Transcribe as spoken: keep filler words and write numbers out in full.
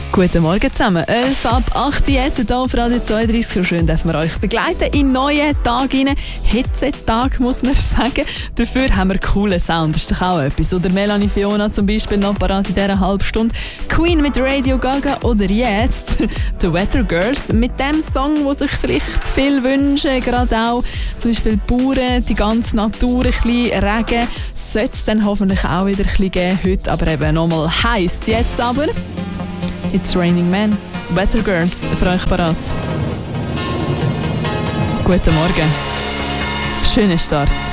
Guten Morgen zusammen. elf ab acht jetzt, hier auf Radio zweiunddreißig. So schön dürfen wir euch begleiten in einen neuen Tag rein. Hitzetag, muss man sagen. Dafür haben wir coolen Sound. Das ist doch auch etwas. Oder Melanie Fiona zum Beispiel noch parat in dieser halben Stunde. Queen mit Radio Gaga oder jetzt The Weather Girls mit dem Song, wo sich vielleicht viel wünschen. Gerade auch zum Beispiel Bauern, die ganze Natur, ein bisschen Regen. Sollte es dann hoffentlich auch wieder ein bisschen geben heute. Aber eben nochmal heiß jetzt aber. It's Raining Men, Weather Girls, für euch parat. Guten Morgen. Schönen Start.